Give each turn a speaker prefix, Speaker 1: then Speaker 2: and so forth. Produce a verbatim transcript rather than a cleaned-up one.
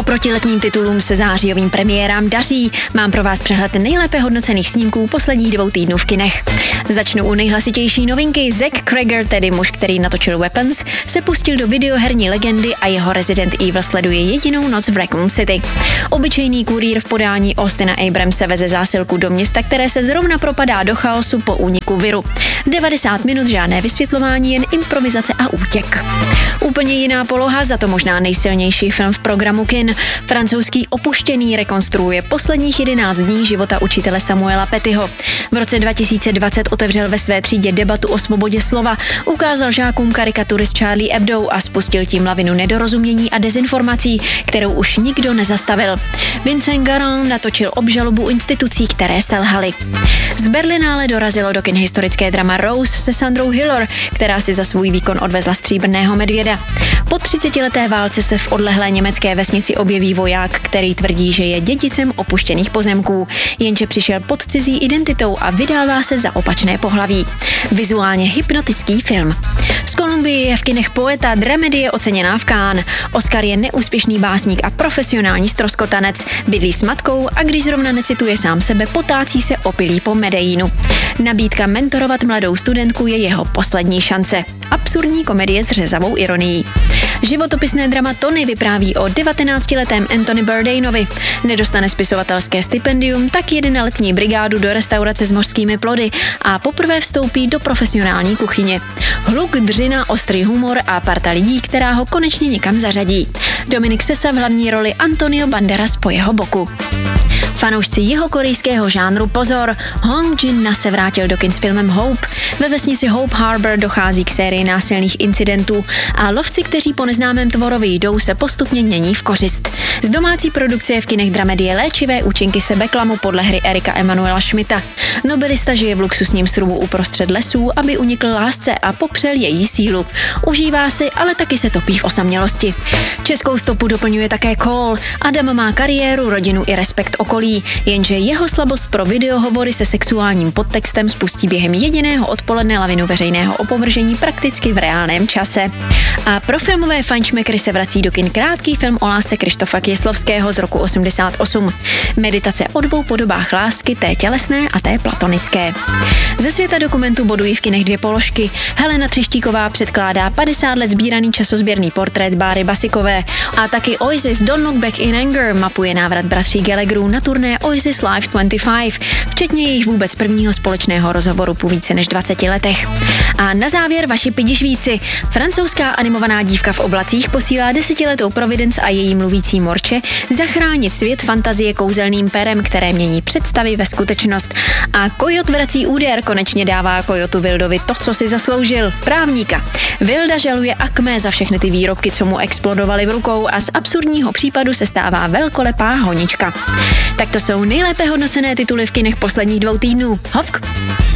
Speaker 1: Oproti letním titulům se zářijovým premiérám daří. Mám pro vás přehled nejlépe hodnocených snímků posledních dvou týdnů v kinech. Začnu u nejhlasitější novinky. Zack Cregger, tedy muž, který natočil Weapons, se pustil do videoherní legendy a jeho Resident Evil sleduje jedinou noc v Raccoon City. Obyčejný kurýr v podání Austina Abramse veze zásilku do města, které se zrovna propadá do chaosu po úniku viru. devadesát minut žádné vysvětlování, jen improvizace a útěk. Úplně jiná poloha, za to možná nejsilnější film v programu kin. Francouzský Opuštěný rekonstruuje posledních jedenáct dní života učitele Samuela Patyho. V roce dva tisíce dvacet otevřel ve své třídě debatu o svobodě slova, ukázal žákům karikatury z Charlie Hebdo a spustil tím lavinu nedorozumění a dezinformací, kterou už nikdo nezastavil. Vincent Garand natočil obžalobu institucí, které selhaly. Z Berlinále dorazilo do kin historické drama Rose se Sandrou Hüller, která si za svůj výkon odvezla stříbrného medvěda. Po třicetileté válce se v odlehlé německé vesnici objeví voják, který tvrdí, že je dědicem opuštěných pozemků, jenže přišel pod cizí identitou a vydává se za opačné pohlaví. Vizuálně hypnotický film. Z Kolumbie je v kinech Poeta, dramedie oceněná v Cannes. Oscar je neúspěšný básník a profesionální ztroskotanec. Bydlí s matkou a když zrovna necituje sám sebe, potácí se opilý po Medellínu. Nabídka mentorovat mladou studentku je jeho poslední šance. Absurdní komedie s řezavou ironií. Životopisné drama Tony vypráví o devatenáctiletém Anthony Bourdainovi. Nedostane spisovatelské stipendium, tak jede na letní brigádu do restaurace s mořskými plody a poprvé vstoupí do profesionální kuchyně. Hluk, dřina, ostrý humor a parta lidí, která ho konečně někam zařadí. Dominik Sessa v hlavní roli, Antonio Banderas po jeho boku. Fanoušci jeho korejského žánru pozor, Hong Jin-na se vrátil do kin s filmem Hope. Ve vesnici Hope Harbor dochází k sérii násilných incidentů a lovci, kteří po neznámém tvorovi jdou, se postupně mění v kořist. Z domácí produkce je v kinech dramedie Léčivé účinky sebeklamu podle hry Erika Emanuela Schmidta. Nobelista žije v luxusním srubu uprostřed lesů, aby unikl lásce a popřel její sílu. Užívá si, ale taky se topí v osamělosti. Českou stopu doplňuje také Call. Adam má kariéru, rodinu i respekt okolí, jenže jeho slabost pro videohovory se sexuálním podtextem spustí během jediného odpoledne lavinu veřejného opovržení prakticky v reálném čase. A pro filmové fajnšmekry se vrací do kin krátký film o lásce Krištofa Kieslowského z roku osmdesát osm. Meditace o dvou podobách lásky, té tělesné a té platonické. Ze světa dokumentu bodují v kinech dvě položky. Helena Třeštíková předkládá padesát let sbíraný časozběrný portrét Báry Basikové a taky Oasis Don't Look Back in Anger mapuje návrat bratří Gallagherů na turné Oasis Live dvacet pět, včetně jejich vůbec prvního společného rozhovoru po více než dvaceti letech. A na závěr vaši pidišvíci. Francouzská animovaná dívka v oblacích posílá desetiletou Providence a její mluvící morče zachránit svět fantazie kouzelným perem, které mění představy ve skutečnost. A Kojot vrací úder, konečně dává Kojotu Wildovi to, co si zasloužil, právníka. Wilda žaluje Acme za všechny ty výrobky, co mu explodovaly v rukou a z absurdního případu se stává velkolepá honička. Tak to jsou nejlépe hodnocené tituly v kinech posledních dvou týdnů. Hovk!